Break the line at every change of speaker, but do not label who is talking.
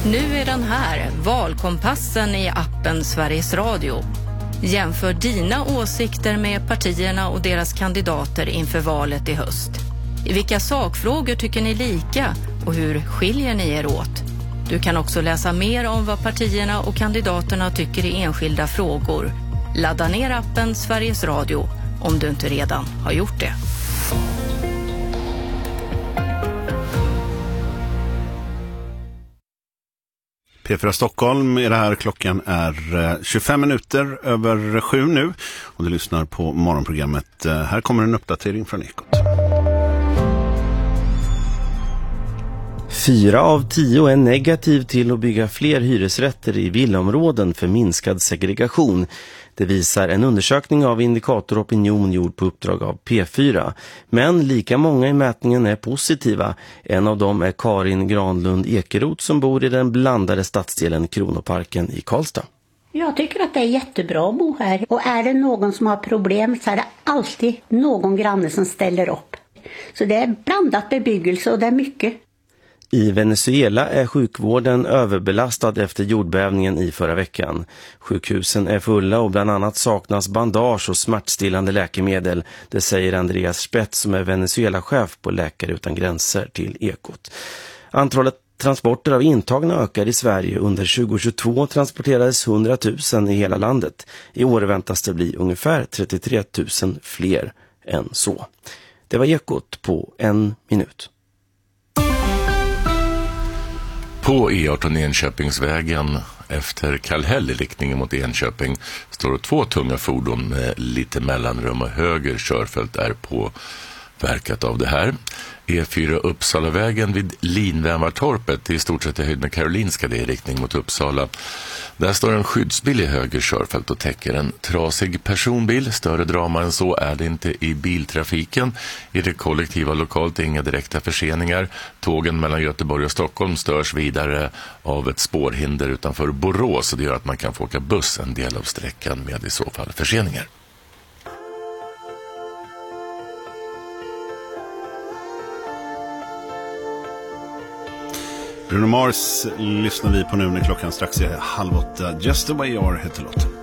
Nu är den här, valkompassen i appen Sveriges Radio. Jämför dina åsikter med partierna och deras kandidater inför valet i höst. I vilka sakfrågor tycker ni lika och hur skiljer ni er åt? Du kan också läsa mer om vad partierna och kandidaterna tycker i enskilda frågor. Ladda ner appen Sveriges Radio om du inte redan har gjort det.
P4 Stockholm är det här. Klockan är 25 minuter över 7 nu och du lyssnar på morgonprogrammet. Här kommer en uppdatering från Ekot.
4 av 10 är negativ till att bygga fler hyresrätter i villaområden för minskad segregation. Det visar en undersökning av Indikator Opinion gjord på uppdrag av P4. Men lika många i mätningen är positiva. En av dem är Karin Granlund Ekeroth som bor i den blandade stadsdelen Kronoparken i Karlstad.
Jag tycker att det är jättebra att bo här. Och är det någon som har problem så är det alltid någon granne som ställer upp. Så det är blandat bebyggelse och det är mycket.
I Venezuela är sjukvården överbelastad efter jordbävningen i förra veckan. Sjukhusen är fulla och bland annat saknas bandage och smärtstillande läkemedel. Det säger Andreas Spets som är Venezuela-chef på Läkare utan gränser till Ekot. Antalet transporter av intagna ökar i Sverige. Under 2022 transporterades 100 000 i hela landet. I år väntas det bli ungefär 33 000 fler än så. Det var Ekot på en minut.
På E18 Enköpingsvägen efter Kallhäll i riktningen mot Enköping står 2 tunga fordon med lite mellanrum och höger körfält är påverkat av det här. E4 Uppsalavägen vid Linvämartorpet i stort sett i höjd med Karolinska, det är i riktning mot Uppsala. Där står en skyddsbil i höger körfält och täcker en trasig personbil. Större drama än så är det inte i biltrafiken. I det kollektiva lokalt inga direkta förseningar. Tågen mellan Göteborg och Stockholm störs vidare av ett spårhinder utanför Borås. Och det gör att man kan få åka buss en del av sträckan med i så fall förseningar.
Bruno Mars lyssnar vi på nu när klockan strax är 7:30. Just the way you are heter låten.